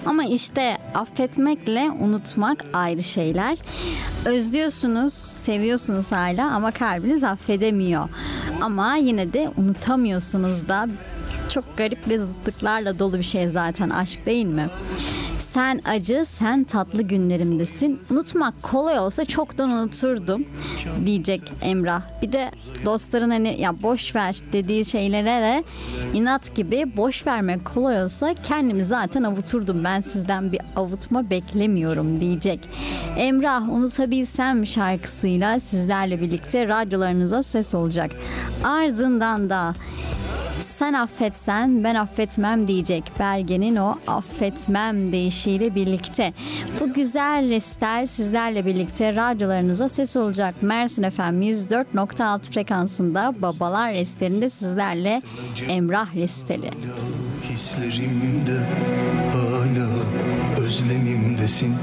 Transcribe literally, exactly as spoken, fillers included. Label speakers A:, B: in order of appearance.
A: Ama işte affetmekle unutmak ayrı şeyler. Özlüyorsunuz, seviyorsunuz hala ama kalbiniz affedemiyor. Ama yine de unutamıyorsunuz da. Çok garip ve zıtlıklarla dolu bir şey zaten aşk, değil mi? Sen acı, sen tatlı günlerimdesin. Unutmak kolay olsa çoktan unuturdum diyecek Emrah. Bir de dostların hani ya boş ver dediği şeylere de inat gibi boş vermek kolay olsa kendimi zaten avuturdum. Ben sizden bir avutma beklemiyorum diyecek. Emrah Unutabilsem şarkısıyla sizlerle birlikte radyolarınıza ses olacak. Ardından da Sen affetsen ben affetmem diyecek Bergen'in o affetmem deyişiyle birlikte. Bu güzel restel sizlerle birlikte radyolarınıza ses olacak. Mersin F M yüz dört nokta altı frekansında Babalar Restelinde sizlerle Emrah Resteli.
B: Hislerimde hala özlemimdesin.